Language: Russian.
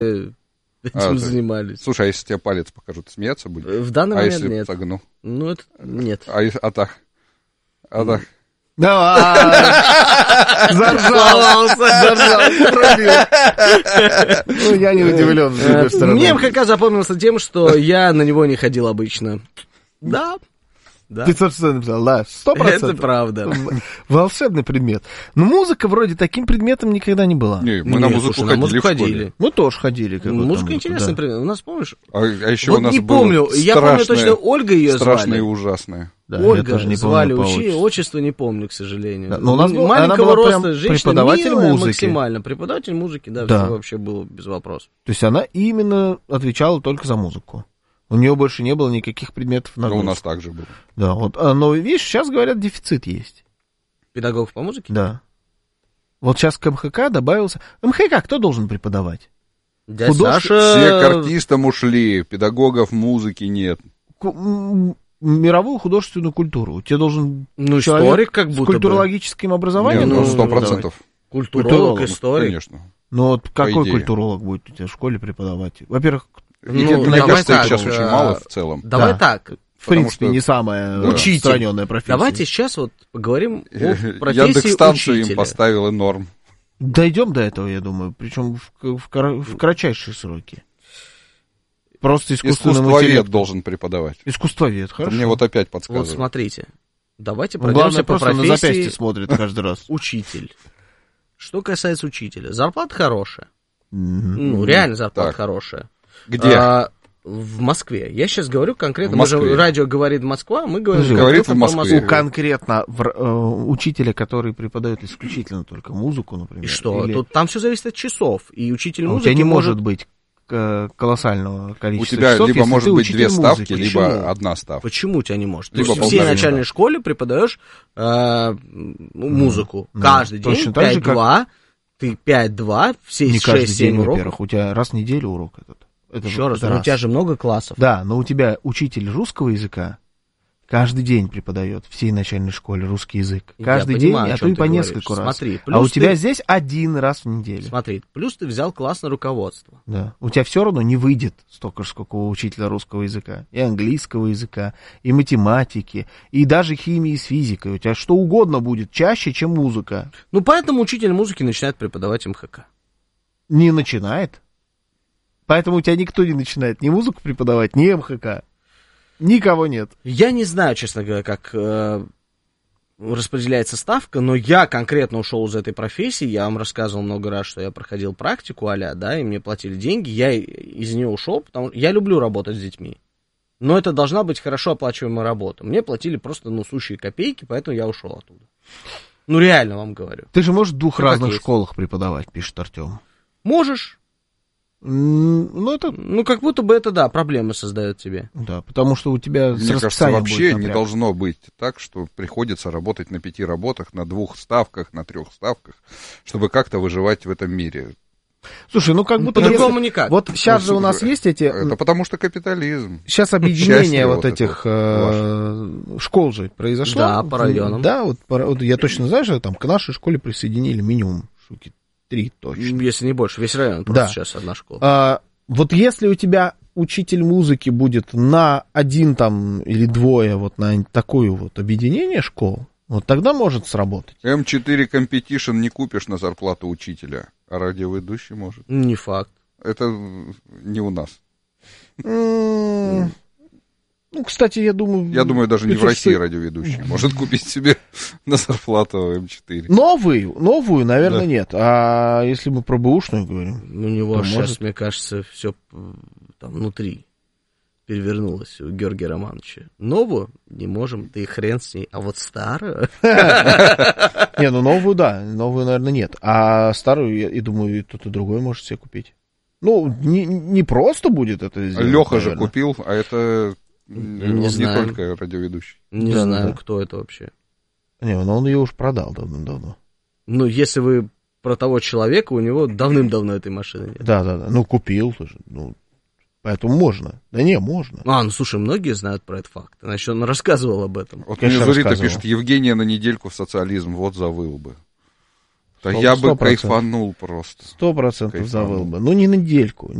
этим занимались. Слушай, а если тебе палец покажут, смеяться будешь? В данный момент если нет. Согну? Ну, это нет. А так? Давай! Заржал, пробил. Ну, я не удивлен, с другой стороны. Мне МХК запомнился тем, что я на него не ходил обычно. Да. 500 написал, да, 100%. Это правда. Волшебный предмет. Но музыка вроде таким предметом никогда не была. Не, мы на музыку ходили. Мы тоже ходили. Музыка интересный предмет. У нас, помнишь? А еще Вот у нас не было помню. Я помню точно, Ольга ее звали. Страшное и ужасное. Да, Ольга звали, отчество не помню, к сожалению. Да, но у нас маленького роста женщина, преподаватель милая, музыки. Максимально. Преподаватель музыки, да, Да. все вообще было без вопросов. То есть она именно отвечала только за музыку. У нее больше не было никаких предметов Ну, нагрузки. у нас так же было. Да, вот. Но, видишь, сейчас, говорят, дефицит есть. Педагогов по музыке? Да. Вот сейчас к МХК добавился... МХК кто должен преподавать? Дядя Художник- Саша... Все к артистам ушли, педагогов музыки нет. Мировую художественную культуру. Тебе должен Ну, человек историк как с будто бы. культурологическим образованием Не, ну, должен 100%. Культуролог, историк. Конечно. Ну, вот какой идее. культуролог будет у тебя в школе преподавать? Во-первых, Мне давай кажется, их так, сейчас очень мало в целом. Давай Да. так. в принципе, что- не самая Да. распространенная профессия. Давайте сейчас вот поговорим о профессии Яндекс-станцию им учителя. поставил и норм. Дойдем до этого, я думаю, причем в кратчайшие сроки. Просто искусственным Искусствовед интеллектом. должен преподавать. Искусствовед, Это хорошо. мне вот опять Вот подсказывает. смотрите. Давайте Ну, главное, пройдемся по просто на запястье профессии смотрит каждый раз. учитель. Что касается учителя, зарплата хорошая. Мгм. Ну, реально зарплата Так. хорошая. Где? В Москве. Я сейчас говорю конкретно, В мы же Москве. радио говорит Москва, мы говорим Подожди, говорит конкретно в про Москве. У конкретно учителя, который преподает исключительно только музыку, например. И что? или- Тут, там все зависит от часов. И учитель у музыки тебя не может быть колоссального У количества тебя часов, либо если может ты быть учитель две ставки, музыки. либо Почему? одна ставка. Почему у тебя не может? Либо Ты в всей полторы. начальной школе преподаешь музыку. Каждый день Точно так же, 5-2. Ты 5-2, все Не каждый 6-7 день, уроков. во-первых, у тебя раз в неделю урок этот. Это Еще раз, это но у тебя же много классов. Да, но у тебя учитель русского языка каждый день преподает всей начальной школе русский язык. Я Каждый понимаю, день, о а чем то и ты по говоришь. несколько раз. Смотри, А у плюс тебя ты- здесь один раз в неделю. Смотри, плюс ты взял классное руководство. Да. У тебя все равно не выйдет столько же, сколько у учителя русского языка, и английского языка, и математики, и даже химии с физикой. У тебя что угодно будет чаще, чем музыка. Ну, поэтому учитель музыки начинает преподавать МХК. Не начинает. Поэтому у тебя никто не начинает ни музыку преподавать, ни МХК. Никого нет. Я не знаю, честно говоря, как распределяется ставка, но я конкретно ушел из этой профессии. Я вам рассказывал много раз, что я проходил практику а-ля, да, и мне платили деньги. Я из нее ушел, потому что я люблю работать с детьми. Но это должна быть хорошо оплачиваемая работа. Мне платили просто, сущие копейки, поэтому я ушел оттуда. Ну, реально вам говорю. Ты же можешь в двух Как разных есть. школах преподавать, пишет Артем. Можешь. Ну, это... Ну, как будто бы это, да, проблемы создает тебе. Да, потому что у тебя с Мне кажется, расписанием вообще будет не напряг. должно быть так, что приходится работать на 5 работах, на 2 ставках, на 3 ставках, чтобы как-то выживать в этом мире. Слушай, ну как будто... По-другому если- никак. Вот сейчас Ну, же у нас слушай, есть эти... Это потому что капитализм. Сейчас объединение Счастье вот вот этих это школ же произошло. Да, по районам. Да, вот я точно знаю, что там к нашей школе присоединили минимум штуки 3 точно. Если не больше, весь район просто Да. сейчас одна школа. Вот если у тебя учитель музыки будет на один там или двое вот на такое вот объединение школ, вот тогда может сработать. М4 Competition не купишь на зарплату учителя, а радиоведущий может. Не факт. Это не у нас. Ну, кстати, я думаю... Я думаю, даже не в 500 России радиоведущий может купить себе на зарплату М4. Новую, наверное, Да. нет. А если мы про бэушную говорим? У него Да, сейчас, может. мне кажется, все там внутри перевернулось у Георгия Романовича. Новую не можем, да и хрен с ней. А вот старую... Не, ну новую, да. Новую, наверное, нет. А старую, я думаю, и тот, и другой может себе купить. Ну, не просто будет это сделать, Леха же наверное. купил, а это не знаю. только радиоведущий. Не Да, знаю, да. кто это вообще. Не, ну он ее уж продал давным-давно. Ну, если вы про того человека, у него давным-давно этой машины нет. Да. Ну, купил. Слушай, ну, поэтому можно. Да не, можно. Ну, слушай, многие знают про этот факт. Иначе он рассказывал об этом. Вот Конечно, мне Зурита рассказывал. пишет, Евгения на недельку в социализм, вот завыл бы. Да я бы 100%. кайфанул просто. 100% завыл бы. Ну, не недельку.